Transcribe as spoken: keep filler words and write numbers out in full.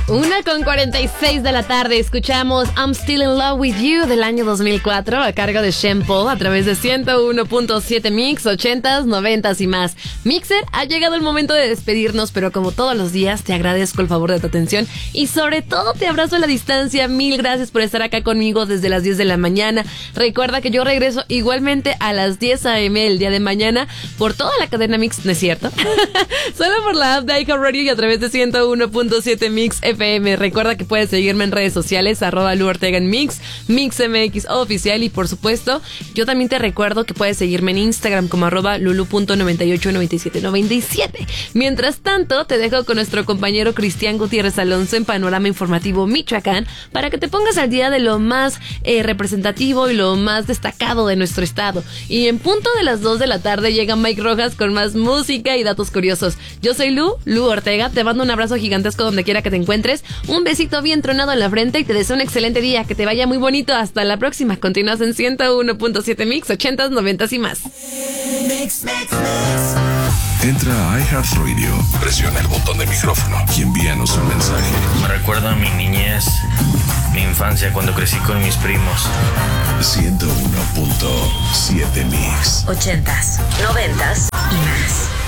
Una con cuarenta y seis de la tarde escuchamos I'm Still in Love with You del año dos mil cuatro a cargo de Sean Paul a través de ciento uno punto siete Mix, ochentas, noventas y más. Mixer, ha llegado el momento de despedirnos, pero como todos los días te agradezco el favor de tu atención y sobre todo te abrazo a la distancia. Mil gracias por estar acá conmigo desde las diez de la mañana. Recuerda que yo regreso igualmente a las diez a eme el día de mañana por toda la cadena Mix, ¿no es cierto? Solo por la app de iHeartRadio y a través de ciento uno punto siete Mix F M. Recuerda que puedes seguirme en redes sociales, arroba Lu Ortega en Mix, Mix M X oficial, y por supuesto, yo también te recuerdo que puedes seguirme en Instagram como arroba lulu punto noventa y ocho noventa y siete noventa y siete. Mientras tanto, te dejo con nuestro compañero Cristian Gutiérrez Alonso en Panorama Informativo Michoacán para que te pongas al día de lo más eh, representativo y lo más destacado de nuestro estado. Y en punto de las dos de la tarde llega Mike Rojas con más música y datos curiosos. Yo soy Lu, Lu Ortega, te mando un abrazo gigantesco donde quiera que te encuentres. Un besito bien tronado en la frente y te deseo un excelente día, que te vaya muy bonito. Hasta la próxima. Continúas en ciento uno punto siete Mix, ochentas, noventas y más. Mix, mix, mix. Entra a iHeartRadio, presiona el botón de micrófono y envíanos un mensaje. Me recuerda a mi niñez, mi infancia cuando crecí con mis primos. ciento uno punto siete Mix. Ochentas, noventas y más.